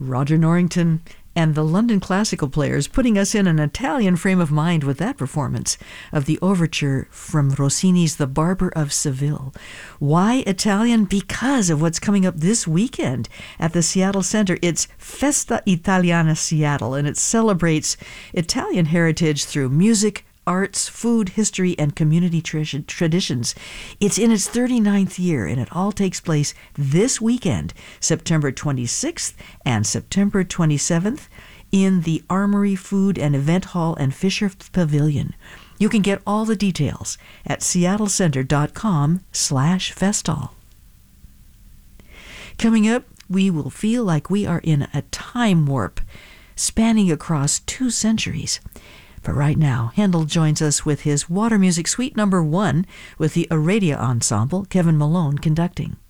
Roger Norrington and the London Classical Players putting us in an Italian frame of mind with that performance of the overture from Rossini's The Barber of Seville. Why Italian? Because of what's coming up this weekend at the Seattle Center. It's Festa Italiana Seattle, and it celebrates Italian heritage through music, arts, food, history, and community traditions. It's in its 39th year, and it all takes place this weekend, September 26th and September 27th, in the Armory Food and Event Hall and Fisher Pavilion. You can get all the details at seattlecenter.com/festall. Coming up, we will feel like we are in a time warp spanning across 2 centuries. But right now, Handel joins us with his Water Music Suite No. 1 with the Aradia Ensemble, Kevin Malone conducting.